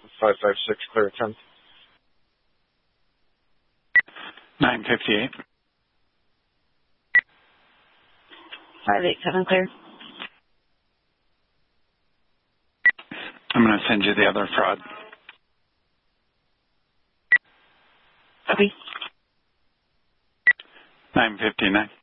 556, clear at 10. 958. 587, clear. I'm going to send you the other fraud. Okay. 959.